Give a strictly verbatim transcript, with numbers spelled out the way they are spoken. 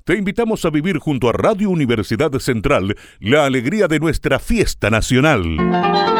Te invitamos a vivir junto a Radio Universidad Central la alegría de nuestra fiesta nacional.